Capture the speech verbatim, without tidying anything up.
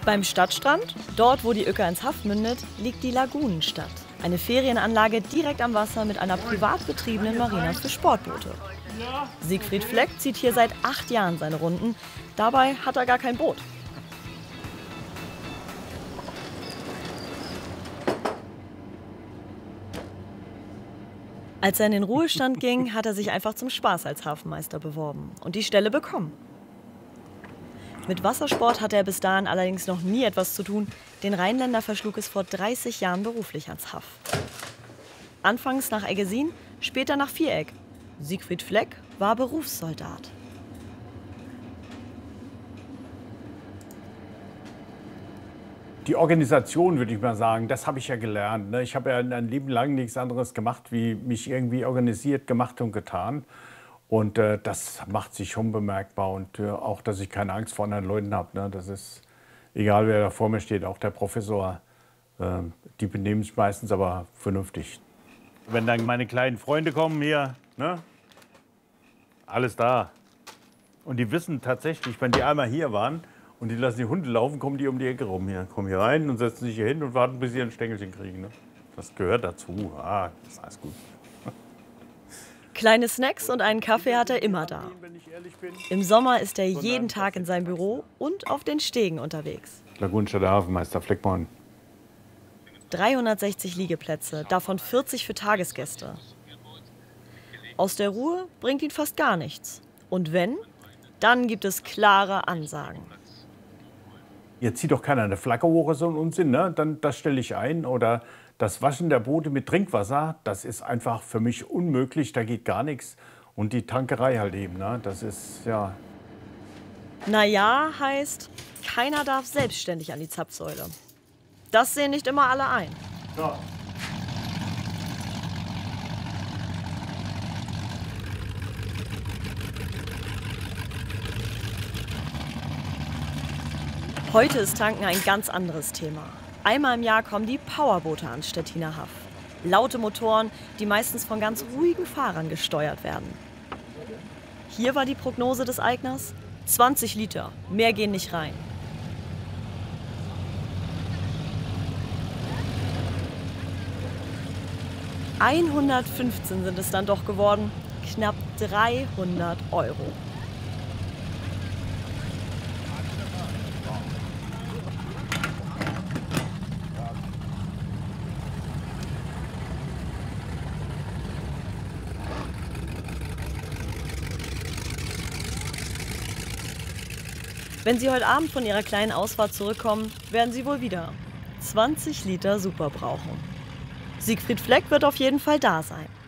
Beim Stadtstrand, dort wo die Uecker ins Haff mündet, liegt die Lagunenstadt. Eine Ferienanlage direkt am Wasser mit einer privat betriebenen Marina für Sportboote. Siegfried Fleck zieht hier seit acht Jahren seine Runden. Dabei hat er gar kein Boot. Als er in den Ruhestand ging, hat er sich einfach zum Spaß als Hafenmeister beworben und die Stelle bekommen. Mit Wassersport hatte er bis dahin allerdings noch nie etwas zu tun. Den Rheinländer verschlug es vor dreißig Jahren beruflich ans Haff. Anfangs nach Eggesin, später nach Viereck. Siegfried Fleck war Berufssoldat. Die Organisation, würde ich mal sagen, das habe ich ja gelernt. Ich habe ja ein Leben lang nichts anderes gemacht, wie mich irgendwie organisiert, gemacht und getan. Und äh, das macht sich schon bemerkbar. Und äh, auch, dass ich keine Angst vor anderen Leuten habe. Ne? Das ist egal, wer da vor mir steht, auch der Professor. Äh, die benehmen sich meistens aber vernünftig. Wenn dann meine kleinen Freunde kommen hier, ne? Alles da. Und die wissen tatsächlich, wenn die einmal hier waren, und die lassen die Hunde laufen, kommen die um die Ecke rum hier. Kommen hier rein und setzen sich hier hin und warten, bis sie ein Stängelchen kriegen. Ne? Das gehört dazu. Ah, das ist alles gut. Kleine Snacks und einen Kaffee hat er immer da. Im Sommer ist er jeden Tag in seinem Büro und auf den Stegen unterwegs. Lagunenstadter Hafenmeister Fleckmann. dreihundertsechzig Liegeplätze, davon vierzig für Tagesgäste. Aus der Ruhe bringt ihn fast gar nichts. Und wenn, dann gibt es klare Ansagen. Jetzt zieht doch keiner eine Flagge hoch, so ein Unsinn, ne? Dann, das stelle ich ein. Oder das Waschen der Boote mit Trinkwasser, das ist einfach für mich unmöglich, da geht gar nichts. Und die Tankerei halt eben, ne? Das ist, ja... Naja, heißt, keiner darf selbstständig an die Zapfsäule. Das sehen nicht immer alle ein. Ja. Heute ist Tanken ein ganz anderes Thema. Einmal im Jahr kommen die Powerboote ans Stettiner Haff. Laute Motoren, die meistens von ganz ruhigen Fahrern gesteuert werden. Hier war die Prognose des Eigners: zwanzig Liter, mehr gehen nicht rein. hundertfünfzehn sind es dann doch geworden, knapp dreihundert Euro. Wenn Sie heute Abend von Ihrer kleinen Ausfahrt zurückkommen, werden Sie wohl wieder zwanzig Liter Super brauchen. Siegfried Fleck wird auf jeden Fall da sein.